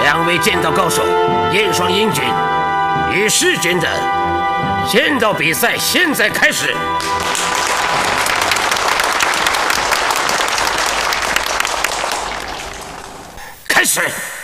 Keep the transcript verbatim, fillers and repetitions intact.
两位剑道高手燕双鹰军与世军的剑道比赛现在开始。开始。